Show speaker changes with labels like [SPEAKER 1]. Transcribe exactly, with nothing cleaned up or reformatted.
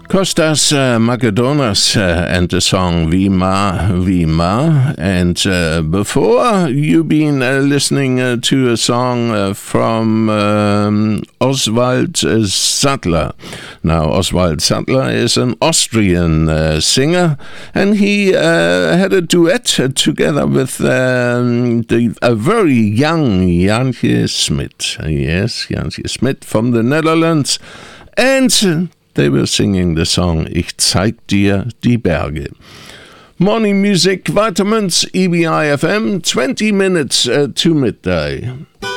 [SPEAKER 1] Kostas uh, Makedonas uh, and the song Vima Vima. And uh, before, you've been uh, listening uh, to a song uh, from um, Oswald uh, Sattler. Now, Oswald Sattler is an Austrian uh, singer, and he uh, had a duet uh, together with um, the, a very young Jantje Smit. Yes, Jantje Smit from the Netherlands. And they were singing the song Ich zeig dir die Berge. Morning music, vitamins, E B I F M, twenty minutes uh, to midday.